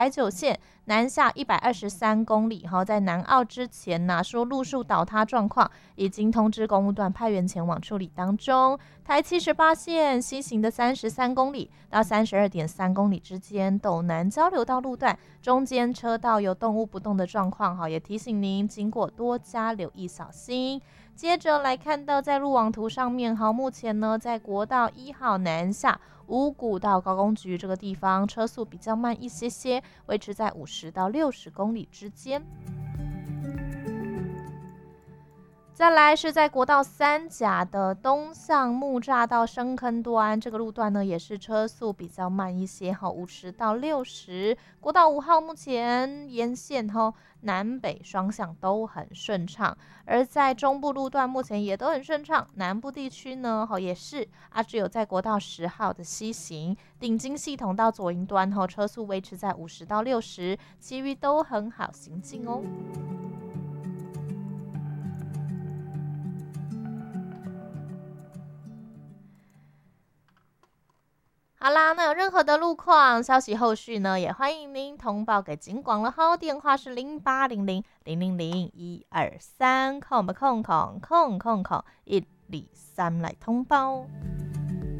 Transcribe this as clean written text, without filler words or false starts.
台九线南下123公里，在南澳之前呢，说路树倒塌状况，已经通知公务段派员前往处理当中。台78线西行的33公里到32.3公里之间，斗南交流道路段中间车道有动物不动的状况，也提醒您经过多加留意小心。接着来看到在路网图上面，目前呢在国道1号南下五股到高工局这个地方，车速比较慢一些些，维持在50到60公里之间。再来是在国道3甲的东向木栅到深坑端这个路段呢，也是车速比较慢一些，50到60。国道5号目前沿线南北双向都很顺畅，而在中部路段目前也都很顺畅。南部地区呢也是只有在国道10号的西行顶金系统到左营端车速维持在50到60，其余都很好行进哦。好啦，那有任何的路况消息，后续呢也欢迎您通报给警广了哈，电话是0800000123，空123来通报。